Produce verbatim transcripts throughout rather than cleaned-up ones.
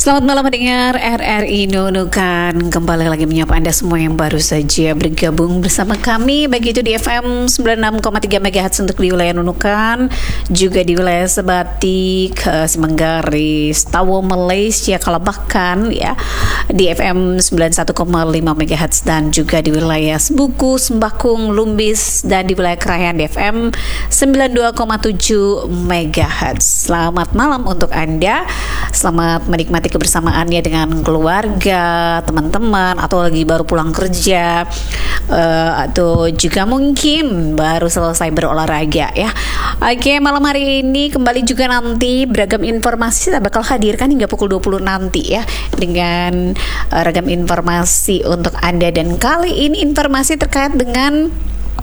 Selamat malam mendengar R R I Nunukan. Kembali lagi menyapa Anda semua yang baru saja bergabung bersama kami, baik itu di F M sembilan puluh enam koma tiga megahertz untuk di wilayah Nunukan, juga di wilayah Sebatik, Semenggaris, Tawo, Malaysia, Kalabakan ya, di F M sembilan puluh satu koma lima megahertz, dan juga di wilayah Sebuku, Sembakung, Lumbis, dan di wilayah Krayan di F M sembilan puluh dua koma tujuh megahertz. Selamat malam untuk Anda. Selamat menikmati kebersamaannya dengan keluarga, teman-teman, atau lagi baru pulang kerja, uh, atau juga mungkin baru selesai berolahraga ya. Oke, malam hari ini kembali juga nanti beragam informasi saya bakal hadirkan hingga pukul dua puluh nanti ya, dengan uh, ragam informasi untuk Anda. Dan kali ini informasi terkait dengan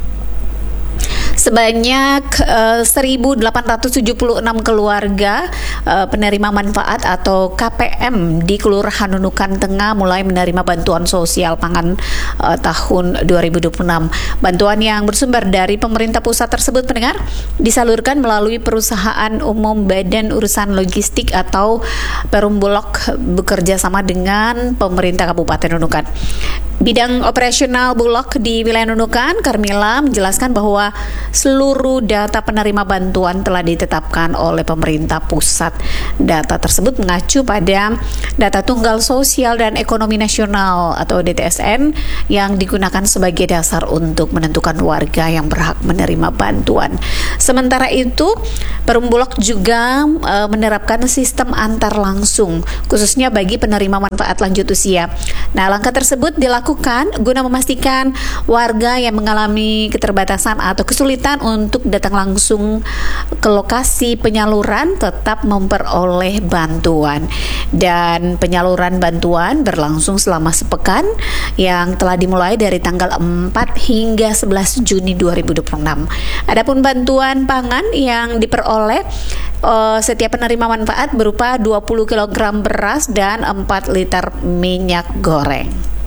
sebanyak uh, seribu delapan ratus tujuh puluh enam keluarga uh, penerima manfaat atau K P M di Kelurahan Nunukan Tengah mulai menerima bantuan sosial pangan uh, tahun dua ribu dua puluh enam. Bantuan yang bersumber dari pemerintah pusat tersebut, pendengar, disalurkan melalui perusahaan umum Badan Urusan Logistik atau Perum Bulog bekerja sama dengan pemerintah Kabupaten Nunukan. Bidang operasional Bulog di wilayah Nunukan, Karmila, menjelaskan bahwa seluruh data penerima bantuan telah ditetapkan oleh pemerintah pusat. Data tersebut mengacu pada data tunggal sosial dan ekonomi nasional atau D T S N yang digunakan sebagai dasar untuk menentukan warga yang berhak menerima bantuan. Sementara itu, Perum Bulog juga e, menerapkan sistem antar langsung khususnya bagi penerima manfaat lanjut usia. Nah, langkah tersebut dilakukan guna memastikan warga yang mengalami keterbatasan atau kesulitan untuk datang langsung ke lokasi penyaluran tetap memperoleh bantuan. Dan penyaluran bantuan berlangsung selama sepekan yang telah dimulai dari tanggal empat hingga sebelas Juni dua ribu dua puluh enam. Adapun bantuan pangan yang diperoleh uh, setiap penerima manfaat berupa dua puluh kilogram beras dan empat liter minyak goreng.